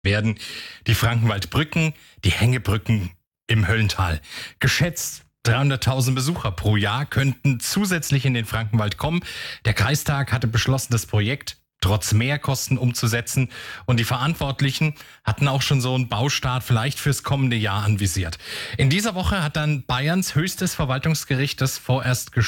werden die Frankenwaldbrücken, die Hängebrücken im Höllental. Geschätzt 300.000 Besucher pro Jahr könnten zusätzlich in den Frankenwald kommen. Der Kreistag hatte beschlossen, das Projekt trotz Mehrkosten umzusetzen. Und die Verantwortlichen hatten auch schon so einen Baustart vielleicht fürs kommende Jahr anvisiert. In dieser Woche hat dann Bayerns höchstes Verwaltungsgericht das vorerst